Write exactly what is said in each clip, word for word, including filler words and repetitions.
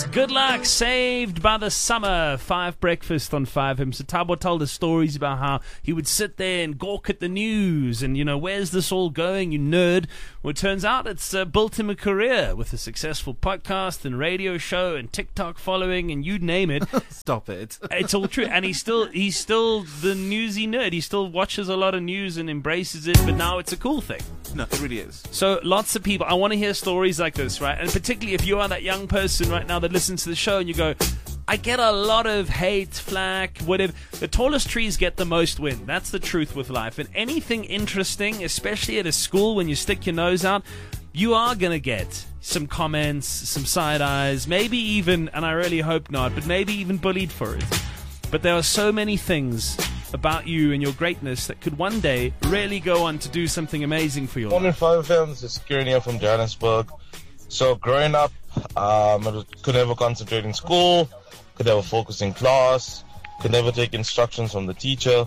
Good luck, saved by the summer. Five breakfast on five M. So Thabo told us stories about how he would sit there and gawk at the news and, you know, where's this all going, you nerd? Well, it turns out it's uh, built him a career with a successful podcast and radio show and TikTok following and you name it. Stop it. It's all true. And he's still he's still the newsy nerd. He still watches a lot of news and embraces it, but now it's a cool thing. No, it really is. So lots of people, I want to hear stories like this, right? And particularly if you are that young person right now that listens to the show and you go, I get a lot of hate, flack, whatever. The tallest trees get the most wind. That's the truth with life. And anything interesting, especially at a school when you stick your nose out, you are going to get some comments, some side eyes, maybe even, and I really hope not, but maybe even bullied for it. But there are so many things about you and your greatness that could one day really go on to do something amazing for your Morning life. five M, this is Kieran here from Johannesburg. So growing up, um, I could never concentrate in school, could never focus in class, could never take instructions from the teacher,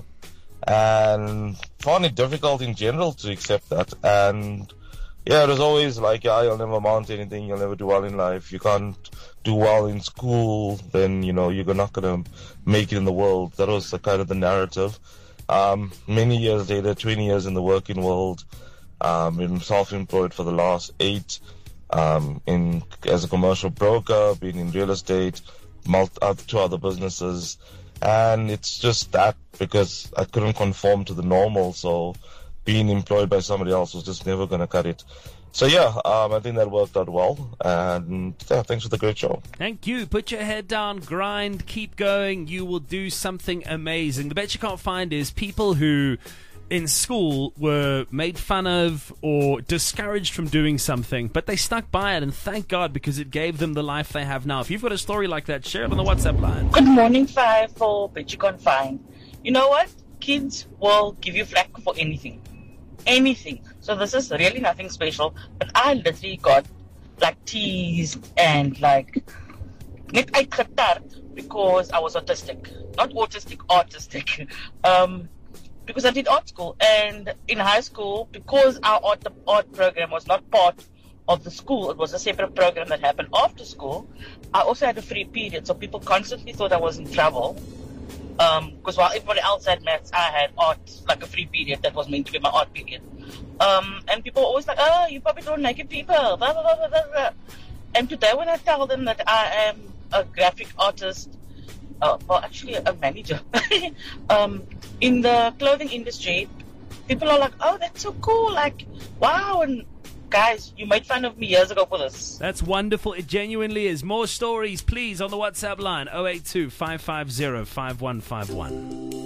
and found it difficult in general to accept that. And yeah, it was always like, yeah, you'll never amount to anything, you'll never do well in life, you can't do well in school, then, you know, you're not going to make it in the world. That was the kind of the narrative. Um, many years later, twenty years in the working world, um, been self-employed for the last eight, um, in as a commercial broker, been in real estate, multi, uh, two other businesses, and it's just that because I couldn't conform to the normal, so being employed by somebody else was just never going to cut it. So yeah, um, I think that worked out well, and yeah, thanks for the great show. Thank you. Put your head down, grind, keep going. You will do something amazing. The bet you can't find is people who in school were made fun of or discouraged from doing something, but they stuck by it, and thank God, because it gave them the life they have now. If you've got a story like that, share it on the WhatsApp line. Good morning, Five, for Bet You Can't Find. You know what? Kids will give you flack for anything. Anything. So this is really nothing special, but I literally got like teased and like net uitgetart because I was autistic. Not autistic, autistic. Um, because I did art school, and in high school, because our art, art program was not part of the school, it was a separate program that happened after school, I also had a free period, so people constantly thought I was in trouble. Um, because while everybody else had maths, I had art, like a free period that was meant to be my art period. Um, and people were always like, oh, you probably don't naked people, blah, blah, blah, blah, blah, blah. And today when I tell them that I am a graphic artist, uh, well, actually a manager, um, in the clothing industry, people are like, oh, that's so cool, like, wow, and guys, you made fun of me years ago for this. That's wonderful. It genuinely is. More stories, please, on the WhatsApp line, oh eight two, five five zero, five one five one.